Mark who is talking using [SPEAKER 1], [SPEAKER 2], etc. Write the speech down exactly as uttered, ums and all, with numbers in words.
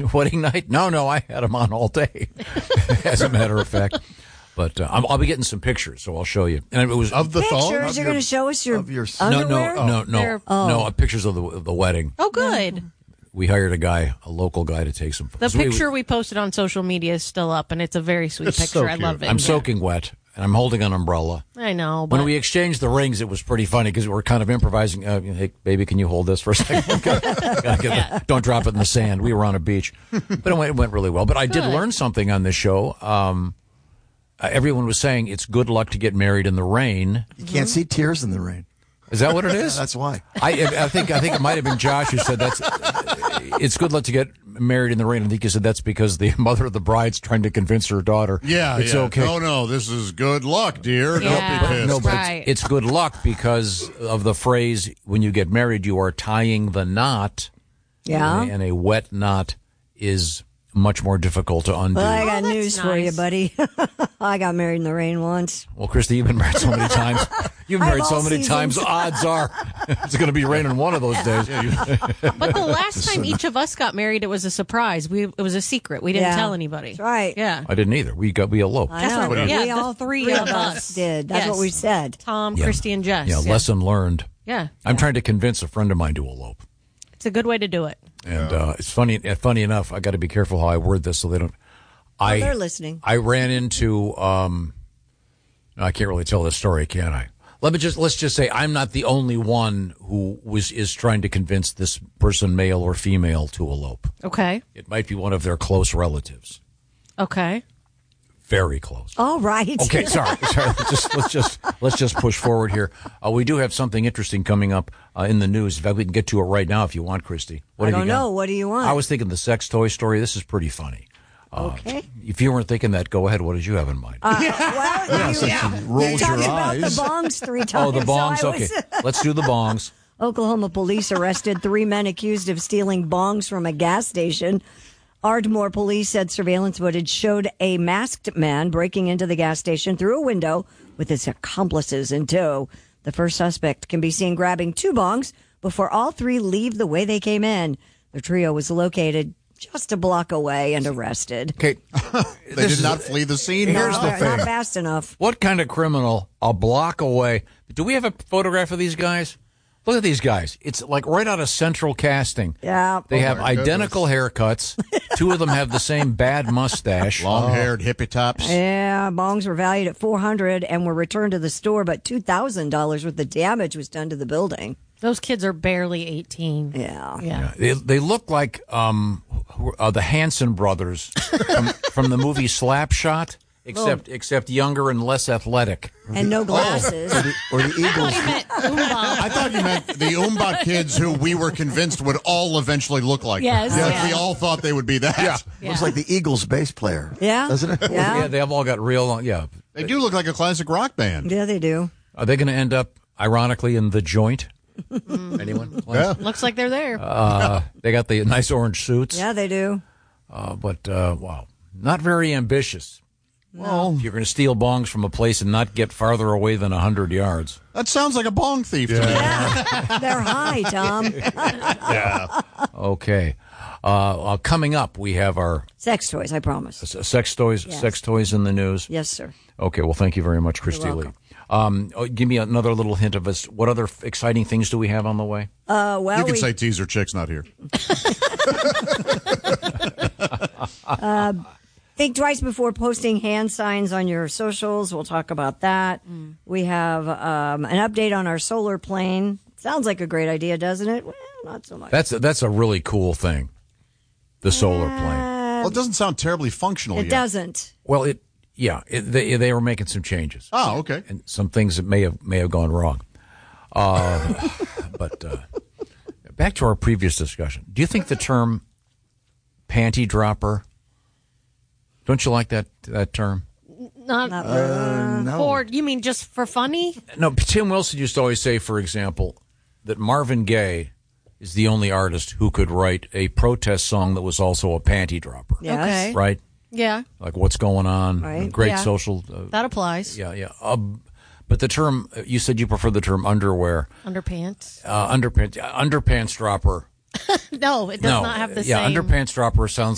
[SPEAKER 1] wedding night? No, no, I had them on all day, as a matter of fact. But uh, I'll be getting some pictures, so I'll show you. And it was
[SPEAKER 2] of the thong.
[SPEAKER 3] Pictures? You're going to show us your, your
[SPEAKER 1] No,
[SPEAKER 3] underwear?
[SPEAKER 1] no, no, no,
[SPEAKER 3] oh.
[SPEAKER 1] no. Uh, pictures of the of the wedding.
[SPEAKER 4] Oh, good.
[SPEAKER 1] We hired a guy, a local guy, to take some photos.
[SPEAKER 4] The picture we, we posted on social media is still up, and it's a very sweet
[SPEAKER 2] it's
[SPEAKER 4] picture.
[SPEAKER 2] So
[SPEAKER 4] I love it.
[SPEAKER 1] I'm
[SPEAKER 4] yeah.
[SPEAKER 1] soaking wet, and I'm holding an umbrella.
[SPEAKER 4] I know. But
[SPEAKER 1] When we exchanged the rings, it was pretty funny because we were kind of improvising. Uh, hey, baby, can you hold this for a second? gotta, gotta get yeah. the, don't drop it in the sand. We were on a beach. But it went, it went really well. But I
[SPEAKER 4] Good.
[SPEAKER 1] did learn something on this show. Um, uh, everyone was saying it's good luck to get married in the rain.
[SPEAKER 5] You can't see tears in the rain.
[SPEAKER 1] Is that what it is?
[SPEAKER 5] That's why.
[SPEAKER 1] I, I think I think it might have been Josh who said that's. It's good luck to get married in the rain. I think he said that's because the mother of the bride's trying to convince her daughter.
[SPEAKER 2] Yeah,
[SPEAKER 1] it's
[SPEAKER 2] yeah.
[SPEAKER 1] okay.
[SPEAKER 2] No, no, this is good luck, dear.
[SPEAKER 4] Yeah.
[SPEAKER 2] Don't be pissed.
[SPEAKER 1] No, but
[SPEAKER 4] Right.
[SPEAKER 1] it's, it's good luck because of the phrase, when you get married, you are tying the knot.
[SPEAKER 3] Yeah.
[SPEAKER 1] And a, and a wet knot is much more difficult to undo.
[SPEAKER 3] Well, I got
[SPEAKER 4] Oh,
[SPEAKER 3] news
[SPEAKER 4] that's
[SPEAKER 3] for you,
[SPEAKER 4] nice.
[SPEAKER 3] buddy. I got married in the rain once.
[SPEAKER 1] Well, Christy, you've been married so many times. You've been
[SPEAKER 3] I
[SPEAKER 1] married
[SPEAKER 3] have
[SPEAKER 1] so
[SPEAKER 3] all
[SPEAKER 1] many
[SPEAKER 3] seasons.
[SPEAKER 1] times, odds are it's going to be raining one of those days.
[SPEAKER 4] But the last time each of us got married, it was a surprise. We it was a secret. We didn't
[SPEAKER 3] Yeah.
[SPEAKER 4] tell anybody.
[SPEAKER 3] That's right.
[SPEAKER 4] Yeah.
[SPEAKER 1] I didn't either. We got we eloped.
[SPEAKER 3] I
[SPEAKER 4] That's
[SPEAKER 3] know.
[SPEAKER 4] what- yeah,
[SPEAKER 3] we
[SPEAKER 4] the
[SPEAKER 3] all
[SPEAKER 4] three
[SPEAKER 3] three
[SPEAKER 4] of
[SPEAKER 3] of
[SPEAKER 4] us.
[SPEAKER 3] us did. That's
[SPEAKER 4] Yes.
[SPEAKER 3] what we said.
[SPEAKER 4] Tom,
[SPEAKER 1] Yeah.
[SPEAKER 4] Christy, and Jess.
[SPEAKER 1] Yeah, lesson learned.
[SPEAKER 4] Yeah.
[SPEAKER 1] I'm trying to convince a friend of mine to elope.
[SPEAKER 4] It's a good way to do it.
[SPEAKER 1] And uh, it's funny. uh, Funny enough, I got to be careful how I word this so they don't. I
[SPEAKER 3] they're listening.
[SPEAKER 1] I ran into. Um, I can't really tell this story, can I? Let me just let's just say I'm not the only one who was is trying to convince this person, male or female, to elope.
[SPEAKER 4] Okay.
[SPEAKER 1] It might be one of their close relatives,
[SPEAKER 4] Okay.
[SPEAKER 1] very close.
[SPEAKER 3] All right.
[SPEAKER 1] Okay, sorry, sorry. Let's just let's just let's just push forward here. Uh, we do have something interesting coming up uh, in the news. In fact, we can get to it right now if you want, Christy. What
[SPEAKER 3] I
[SPEAKER 1] have
[SPEAKER 3] don't
[SPEAKER 1] you got?
[SPEAKER 3] know. What do you want?
[SPEAKER 1] I was thinking the sex toy story. This is pretty funny. Uh,
[SPEAKER 3] Okay.
[SPEAKER 1] If you weren't thinking that, go ahead. What did you have in mind?
[SPEAKER 3] Uh, well, you, you
[SPEAKER 5] rolled
[SPEAKER 3] talked
[SPEAKER 5] your
[SPEAKER 3] about the
[SPEAKER 5] eyes.
[SPEAKER 3] bongs three times.
[SPEAKER 1] oh, the
[SPEAKER 3] so
[SPEAKER 1] bongs.
[SPEAKER 3] I
[SPEAKER 1] Okay,
[SPEAKER 3] was-
[SPEAKER 1] let's do the bongs.
[SPEAKER 3] Oklahoma police arrested three men accused of stealing bongs from a gas station. Ardmore police said surveillance footage showed a masked man breaking into the gas station through a window with his accomplices in tow. The first suspect can be seen grabbing two bongs before all three leave the way they came in. The trio was located just a block away and arrested.
[SPEAKER 1] Okay,
[SPEAKER 2] They
[SPEAKER 1] This
[SPEAKER 2] did
[SPEAKER 1] is-
[SPEAKER 2] not flee the scene.
[SPEAKER 1] Here's
[SPEAKER 2] no.
[SPEAKER 1] the
[SPEAKER 3] Not
[SPEAKER 1] thing.
[SPEAKER 3] fast enough.
[SPEAKER 1] what kind of criminal a block away? Do we have a photograph of these guys? Look at these guys. It's like right out of Central Casting.
[SPEAKER 3] Yeah.
[SPEAKER 1] They
[SPEAKER 3] Oh,
[SPEAKER 1] have
[SPEAKER 2] my
[SPEAKER 1] identical haircuts. Two of them have the same bad mustache.
[SPEAKER 2] Long-haired hippie tops.
[SPEAKER 3] Yeah, bongs were valued at four hundred dollars and were returned to the store, but two thousand dollars worth of damage was done to the building.
[SPEAKER 4] Those kids are barely eighteen.
[SPEAKER 3] Yeah.
[SPEAKER 4] Yeah.
[SPEAKER 1] They, they look like um, who- uh, the Hanson brothers from, from the movie Slapshot, except except younger and less athletic.
[SPEAKER 3] And no glasses.
[SPEAKER 5] Or the Eagles.
[SPEAKER 2] I thought you meant the Umba kids who we were convinced would all eventually look like
[SPEAKER 4] Yes,
[SPEAKER 2] them.
[SPEAKER 4] yeah.
[SPEAKER 2] We all thought they would be that.
[SPEAKER 1] Yeah.
[SPEAKER 4] Yeah.
[SPEAKER 5] Looks like the Eagles bass player.
[SPEAKER 3] Yeah.
[SPEAKER 5] Doesn't it?
[SPEAKER 3] Yeah.
[SPEAKER 1] Yeah, they have all got real. Yeah,
[SPEAKER 2] They do look like a classic rock band.
[SPEAKER 3] Yeah, they do.
[SPEAKER 1] are they going to end up ironically in the joint? Anyone?
[SPEAKER 2] Yeah.
[SPEAKER 4] Looks like they're there.
[SPEAKER 1] Uh, they got the nice orange suits.
[SPEAKER 3] Yeah, they do.
[SPEAKER 1] Uh, but uh, wow, not very ambitious. Well, if you're going to steal bongs from a place and not get farther away than a hundred yards.
[SPEAKER 2] That sounds like a bong thief to me.
[SPEAKER 3] Yeah. They're high, Tom.
[SPEAKER 2] Yeah.
[SPEAKER 1] Okay. Uh, uh, coming up, we have our
[SPEAKER 3] Sex toys, I promise.
[SPEAKER 1] s- sex toys.
[SPEAKER 3] Yes.
[SPEAKER 1] Sex toys in the news.
[SPEAKER 3] Yes, sir.
[SPEAKER 1] Okay. Well, thank you very much, Christy
[SPEAKER 3] You're
[SPEAKER 1] Lee.
[SPEAKER 3] welcome.
[SPEAKER 1] Um, oh, give me another little hint of us. What other f- exciting things do we have on the way?
[SPEAKER 3] Uh, well,
[SPEAKER 2] You can
[SPEAKER 3] we,
[SPEAKER 2] say teaser chick's not here.
[SPEAKER 3] think twice before posting hand signs on your socials. We'll talk about that. We have um, an update on our solar plane. Sounds like a great idea, doesn't it? Well, not so much.
[SPEAKER 1] That's a, that's a really cool thing. The solar plane.
[SPEAKER 2] Well, it doesn't sound terribly functional
[SPEAKER 3] It
[SPEAKER 2] yet.
[SPEAKER 3] doesn't.
[SPEAKER 1] Well, it yeah. It, they they were making some changes.
[SPEAKER 2] Oh, okay.
[SPEAKER 1] And some things that may have may have gone wrong. Uh, but uh, back to our previous discussion. Do you think the term panty dropper? Don't you like that that term?
[SPEAKER 4] Not
[SPEAKER 5] Uh, no.
[SPEAKER 4] for, you mean just for funny?
[SPEAKER 1] No. Tim Wilson used to always say, for example, that Marvin Gaye is the only artist who could write a protest song that was also a panty dropper.
[SPEAKER 3] Yes.
[SPEAKER 4] Okay.
[SPEAKER 1] Right.
[SPEAKER 4] Yeah,
[SPEAKER 1] Like what's going on?
[SPEAKER 3] Right.
[SPEAKER 1] Great
[SPEAKER 4] Yeah.
[SPEAKER 1] social. Uh,
[SPEAKER 4] that applies.
[SPEAKER 1] yeah, yeah. Uh, but the term you said you prefer the term underwear,
[SPEAKER 4] Underpants.
[SPEAKER 1] uh, underpants, underpants dropper.
[SPEAKER 4] No, it does
[SPEAKER 1] no,
[SPEAKER 4] not have the
[SPEAKER 1] yeah,
[SPEAKER 4] same.
[SPEAKER 1] underpants dropper sounds